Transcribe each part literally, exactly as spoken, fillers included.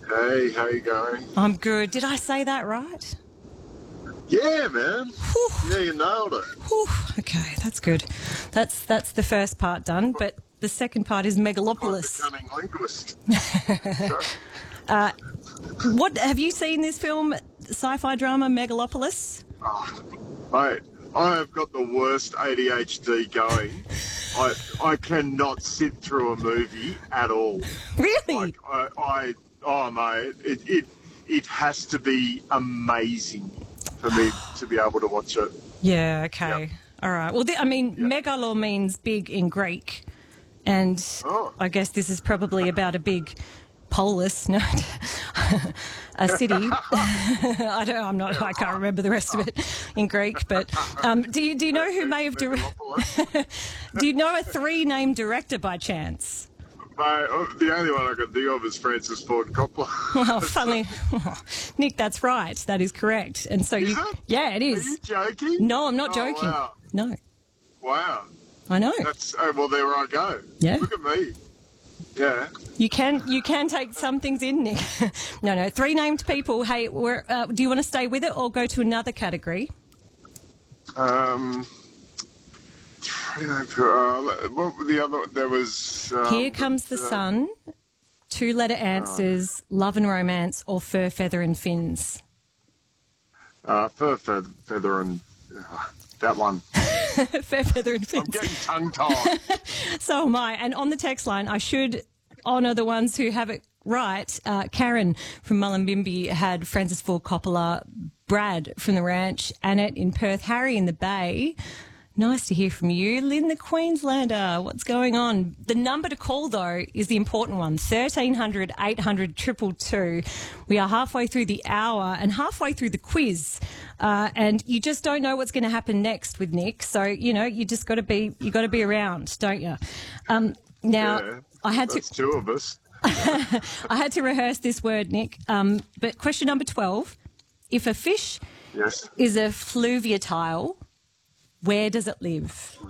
Hey, how you going? I'm good. Did I say that right? Yeah, man. Whew, Yeah, you nailed it. whew. Okay, that's good. That's that's the first part done, but the second part is Quite the megalopolis. cunning linguist. Sure. What have you seen this film, sci-fi drama Megalopolis? Mate, I have got the worst A D H D going. I I cannot sit through a movie at all. Really? Like I, I oh mate, it, it it has to be amazing for me to be able to watch it. Yeah. Okay. Yep. All right. Well, th- I mean, megalo means big in Greek, and Oh. I guess this is probably about a big polis, no, a city. I don't. I'm not. I can't remember the rest of it in Greek. But um, do you do you know who may have directed? Megalopolis. Do you know a three-name director by chance? Mate, oh, the only one I can think of is Francis Ford Coppola. Well, funnily, Nick, that's right. That is correct. And so Is you, it? yeah, it Are is. you joking? No, I'm not Oh, joking. Wow. No, Wow. I know. That's oh, well. There I go. Yeah. Look at me. Yeah. You can you can take some things in, Nick. no, no. Three named people. Hey, we're, uh, do you want to stay with it or go to another category? Um. You know, uh, what were the other? There was. Um, Here Comes the uh, Sun. Two-letter answers: Love and Romance or Fur, Feather and Fins. Uh, fur, feather, feather, and uh, that one. Fur, Feather and I'm Fins. getting tongue-tied. So am I. And on the text line, I should honour the ones who have it right. Uh, Karen from Mullumbimby had Francis Ford Coppola, Brad from the Ranch, Annette in Perth, Harry in the Bay. Nice to hear from you. Lynn the Queenslander, what's going on? The number to call, though, is the important one, thirteen hundred, eight hundred, two two two. We are halfway through the hour and halfway through the quiz. Uh, and you just don't know what's going to happen next with Nick. So, you know, you just got to be, you got to be around, don't you? Um, now, Yeah, I had to... that's two of us. I had to rehearse this word, Nick. Um, but question number twelve. If a fish Yes. is a fluviatile, where does it live?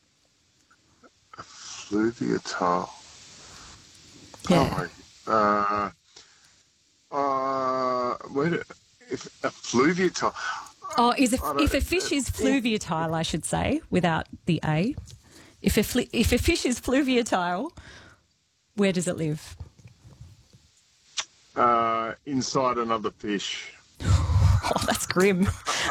Fluviatile. Yeah. Oh my. Uh. Uh. Where? Do, if a fluviatile. Oh, is a, I don't- if a fish is fluviatile, I should say, without the A. If a, fli- if a fish is fluviatile, where does it live? Uh. Inside another fish. Oh, that's grim.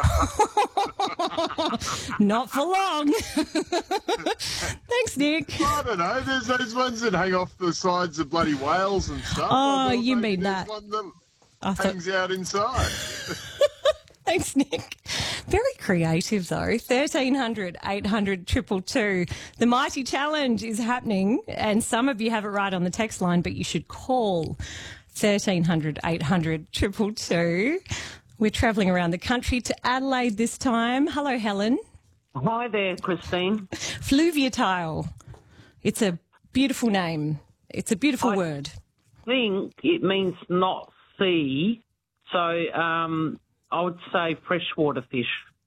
Not for long. Thanks, Nick. I don't know. There's those ones that hang off the sides of bloody whales and stuff. Oh, I thought you maybe mean there's that. One that I thought, hangs out inside. thanks, Nick. Very creative, though. thirteen hundred, eight hundred, two two two. The Mighty Challenge is happening, and some of you have it right on the text line, but you should call thirteen hundred, eight hundred, two two two. We're travelling around the country to Adelaide this time. Hello, Helen. Hi there, Christine. Fluviatile. It's a beautiful name. It's a beautiful I- word. I think it means not sea, so um, I would say freshwater fish.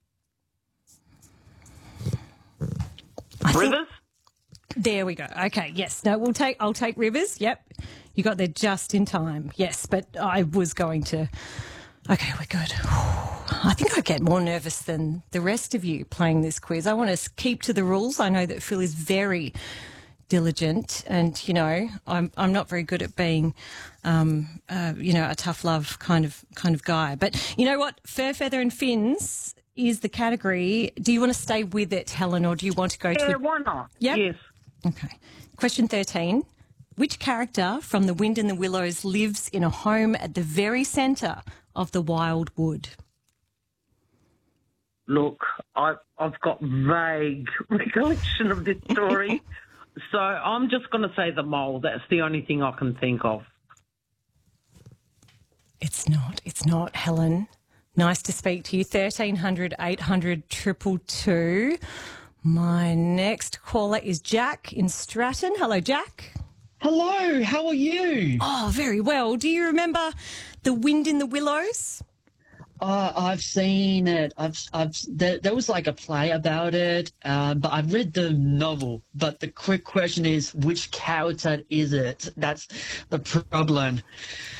I think- Rivers? There we go. Okay, yes. No, we'll take. I'll take rivers. Yep, you got there just in time. Yes, but I was going to. Okay, we're good. I think I get more nervous than the rest of you playing this quiz. I want to keep to the rules. I know that Phil is very diligent, and you know, I'm I'm not very good at being, um, uh, you know, a tough love kind of kind of guy. But you know what? Fur, feather, and fins is the category. Do you want to stay with it, Helen, or do you want to go to? Yeah, A- why not? Yep. Yes. Okay. Question thirteen. Which character from The Wind in the Willows lives in a home at the very centre of the wild wood? Look, I've, I've got vague recollection of this story, so I'm just going to say the mole. That's the only thing I can think of. It's not. It's not, Helen. Nice to speak to you. thirteen hundred, eight hundred, two two two. My next caller is Jack in Stratton. Hello, Jack. Hello, how are you? Oh, very well. Do you remember The Wind in the Willows? Uh, I've seen it. I've, I've. There, there was like a play about it, uh, but I've read the novel. But the quick question is, which character is it? That's the problem.